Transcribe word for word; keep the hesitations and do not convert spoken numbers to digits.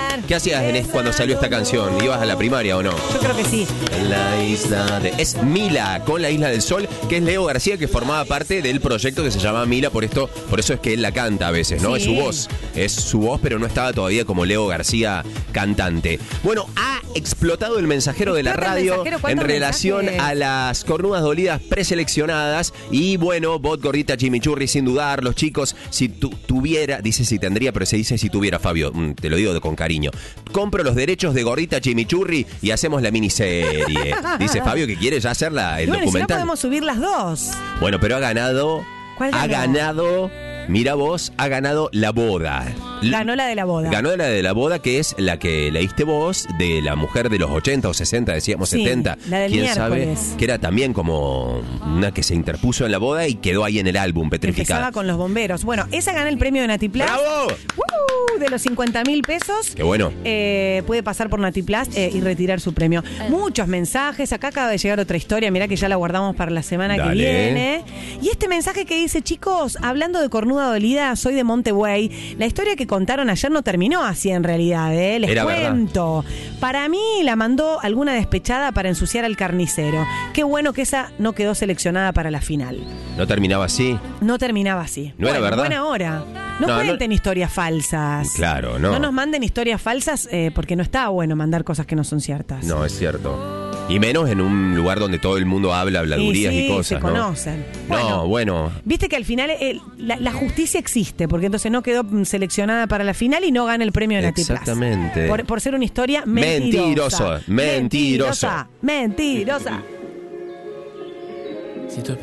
¿Qué hacías en es- cuando salió esta canción? ¿Ibas a la primaria o no? Yo creo que sí. En la isla de... Es Mila, con la Isla del Sol, que es Leo García, que formaba parte del proyecto que se llama Mila, por esto, por eso es que él la canta a veces, ¿no? Sí. Es su voz, es su voz, pero no estaba todavía como Leo García cantante. Bueno, ha explotado el mensajero de la Explota el radio mensajero, en ¿cuántos relación mensajes? a las cornudas dolidas preseleccionadas y bueno, bot gordita chimichurri sin dudar, los chicos, si tu, tuviera, dice si tendría, pero se dice si tuviera, Fabio, mm, te lo digo de, con cariño. Compro los derechos de gordita chimichurri y hacemos la miniserie. Dice Fabio que quiere ya hacer la, el Bueno, si no documental. podemos subir las dos. Bueno, pero ha ganado, ¿Cuál ha ganó? ganado, mira vos, ha ganado La Boda. Ganó la de la boda. Ganó la de La Boda, que es la que leíste vos, de la mujer de los ochenta o sesenta, decíamos Sí, setenta. la del ¿Quién sabe? miércoles. Que era también como una que se interpuso en la boda y quedó ahí en el álbum, petrificada. Empezaba con los bomberos. Bueno, esa gana el premio de Nati Plus. ¡Bravo! ¡Uh! De los cincuenta mil pesos. ¡Qué bueno! Eh, puede pasar por Nati Plus eh, y retirar su premio. Muchos mensajes. Acá acaba de llegar otra historia. Mirá que ya la guardamos para la semana Dale. que viene. Y este mensaje que dice, chicos, hablando de cornuda dolida, soy de Montebuey. La historia que contaron ayer no terminó así en realidad, ¿eh? Les Era cuento. Para mí la mandó alguna despechada para ensuciar al carnicero. Qué bueno que esa no quedó seleccionada para la final. ¿No terminaba así? No terminaba así. ¿No era Bueno, verdad? Buena hora. No, No, cuenten historias falsas. Claro, no. No nos manden historias falsas eh, porque no está bueno mandar cosas que no son ciertas. No, es cierto. Y menos en un lugar donde todo el mundo habla habladurías sí, y cosas, se ¿no? conocen. No, bueno. Viste que al final eh, la, la justicia existe, porque entonces no quedó mm, seleccionada para la final y no gana el premio de Nati Plus. Exactamente. Por, por ser una historia mentirosa. Mentiroso, mentiroso. Mentirosa. Mentirosa.